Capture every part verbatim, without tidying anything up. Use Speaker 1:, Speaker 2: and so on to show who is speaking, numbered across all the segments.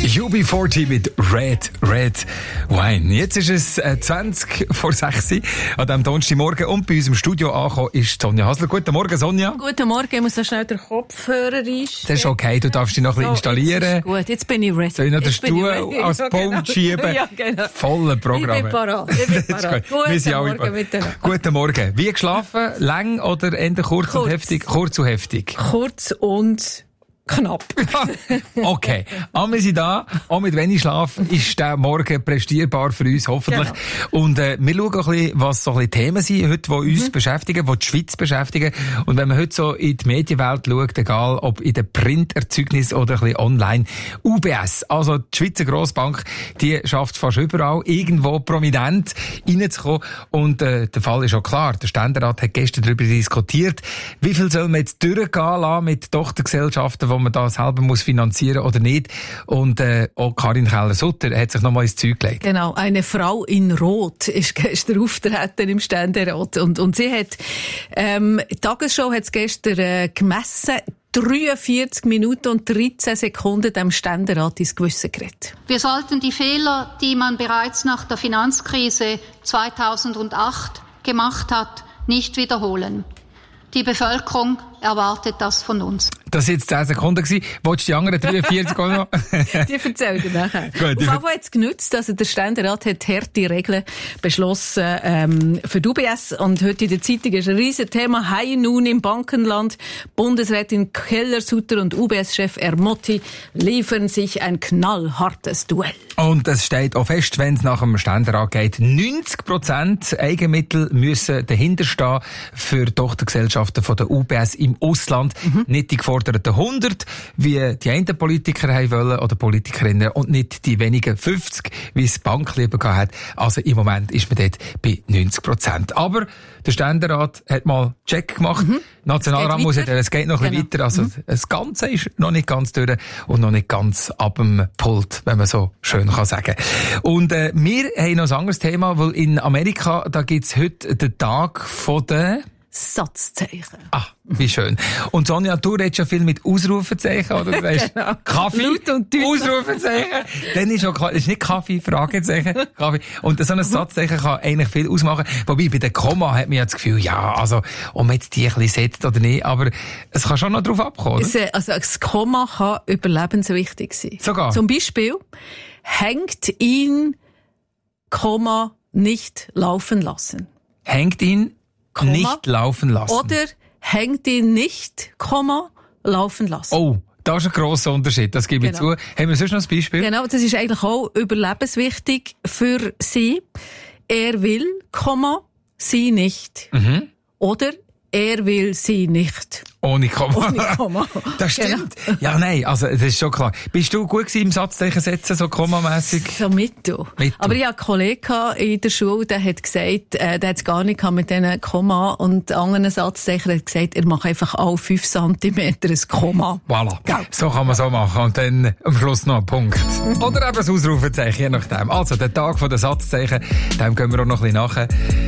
Speaker 1: U B vierzig mit Red, Red Wine. Jetzt ist es äh, zwanzig vor sechs an diesem Donnerstagmorgen und bei uns im Studio angekommen ist Sonja Hasler. Guten Morgen, Sonja.
Speaker 2: Guten Morgen, ich muss so schnell den Kopfhörer einstellen.
Speaker 1: Das ist okay, du darfst dich noch ein bisschen so, installieren.
Speaker 2: Jetzt gut, jetzt bin ich ready.
Speaker 1: Soll ich noch den Stuhl als Baum schieben?
Speaker 2: Ja, genau.
Speaker 1: Volle Programm.
Speaker 2: Ich bin parat. Ich bin parat. Guten Morgen miteinander.
Speaker 1: Guten Morgen. Wie geschlafen? Lang oder eher kurz, kurz und heftig? Kurz und heftig.
Speaker 2: Kurz und knapp.
Speaker 1: Okay. Aber wir sind da, auch mit wenig Schlaf ist der Morgen prestierbar für uns, hoffentlich. Genau. Und äh, wir schauen ein bisschen, was so ein bisschen Themen sind heute, die uns mhm. beschäftigen, die die Schweiz beschäftigen. Und wenn man heute so in die Medienwelt schaut, egal ob in den Printerzeugnissen oder ein bisschen online, U B S, also die Schweizer Grossbank, die schafft fast überall, irgendwo prominent reinzukommen. Und äh, der Fall ist auch klar. Der Ständerat hat gestern darüber diskutiert, wie viel soll man jetzt durchgehen lassen mit Tochtergesellschaften, wo man da selber muss finanzieren oder nicht. Und äh, auch Karin Keller-Sutter hat sich nochmal ins Zeug gelegt.
Speaker 2: Genau, eine Frau in Rot ist gestern auftreten im Ständerat. Und, und sie hat, ähm, die Tagesschau hat es gestern äh, gemessen, dreiundvierzig Minuten und dreizehn Sekunden dem Ständerat ins Gewissen geredet.
Speaker 3: Wir sollten die Fehler, die man bereits nach der Finanzkrise zweitausendacht gemacht hat, nicht wiederholen. Die Bevölkerung erwartet das von uns.
Speaker 1: Das waren jetzt zehn Sekunden. Wolltest du die anderen dreiundvierzig auch noch?
Speaker 2: Die erzählen dir nachher.
Speaker 1: Gut,
Speaker 2: Auf jeden Fall hat es genützt. Also der Ständerat hat harte Regeln beschlossen ähm, für die U B S. Und heute in der Zeitung ist ein riesen Thema. High Noon im Bankenland. Bundesrätin Keller-Sutter und U B S-Chef Ermotti liefern sich ein knallhartes Duell.
Speaker 1: Und es steht auch fest, wenn es nach dem Ständerat geht, neunzig Prozent Eigenmittel müssen dahinter stehen für Tochtergesellschaften von der U B S im Ausland. Mhm. Nicht die geforderten hundert, wie die einen Politiker haben wollen, oder Politikerinnen, und nicht die wenigen fünfzig, wie es die Bank lieber gehabt hat. Also im Moment ist man dort bei neunzig Prozent. Aber der Ständerat hat mal Check gemacht. Mhm. Nationalrat muss ja, es geht noch ein genau. bisschen weiter. Also mhm. das Ganze ist noch nicht ganz durch und noch nicht ganz ab dem Pult, wenn man so schön kann sagen. Und äh, wir haben noch ein anderes Thema, weil in Amerika, da gibt's heute den Tag von der
Speaker 2: Satzzeichen.
Speaker 1: Ah, wie schön. Und Sonja, du redest ja viel mit Ausrufezeichen, oder? Du weißt,
Speaker 2: genau.
Speaker 1: Kaffee,
Speaker 2: Laut und deutlich.
Speaker 1: Ausrufezeichen. Dann ist auch klar, das ist nicht Kaffee, Fragezeichen, Kaffee. Und so ein Satzzeichen kann eigentlich viel ausmachen. Wobei, bei den Komma hat man ja das Gefühl, ja, also, ob man jetzt die ein bisschen setzt oder nicht, aber es kann schon noch drauf abkommen, oder?
Speaker 2: Also, das Komma kann überlebenswichtig sein.
Speaker 1: Sogar?
Speaker 2: Zum Beispiel, hängt ihn, Komma, nicht laufen lassen.
Speaker 1: Hängt ihn Komma, nicht laufen lassen.
Speaker 2: Oder hängt ihn nicht, Komma, laufen lassen.
Speaker 1: Oh, da ist ein grosser Unterschied, das gebe genau. ich zu. Haben wir sonst noch ein Beispiel?
Speaker 2: Genau, das ist eigentlich auch überlebenswichtig für sie. Er will, Komma, sie nicht.
Speaker 1: Mhm.
Speaker 2: Oder er will sie nicht.
Speaker 1: Ohne Komma.
Speaker 2: Ohne Komma.
Speaker 1: Das stimmt. Genau. Ja, nein, also, das ist schon klar. Bist du gut gewesen im Satzzeichen setzen, so kommamässig?
Speaker 2: So mittel. mittel. Aber ich hatte einen Kollegen in der Schule, der hat gesagt, äh, der hat es gar nicht mit diesen Komma und anderen Satzzeichen, hat gesagt, er macht einfach alle fünf Zentimeter ein Komma.
Speaker 1: Voilà. Ja. So kann man so machen. Und dann am Schluss noch ein Punkt. Oder eben das Ausrufezeichen, je nachdem. Also, der Tag der Satzzeichen, dem gehen wir auch noch ein bisschen nachher.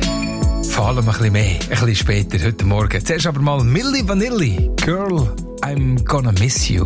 Speaker 1: Vor allem ein bisschen mehr, ein bisschen später, heute Morgen. Zuerst aber mal Milli Vanilli. Girl, I'm gonna miss you.